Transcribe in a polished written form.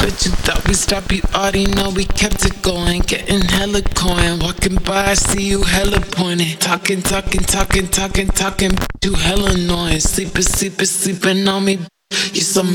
Bet you thought we stopped, you already know we kept it going. Getting hella coin, walking by, I see you hella pointed. Talking, you hella annoying. Sleeping on me, you so